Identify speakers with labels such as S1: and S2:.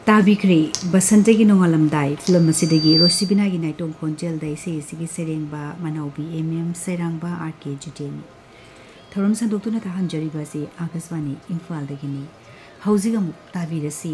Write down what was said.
S1: ताबिख्री बसंतगी नोंगालमदाई film असिदगी रोसिबिनागी नाइटों खोंजेल दैसे इसिगी सेरेंगबा मनाउबी MM सेरांगबा R K जुटेनी थौरम संदोक्तुना ताहंजरिबासी Akashvani इम्फालदगिनी हौजिगा ताबिरसी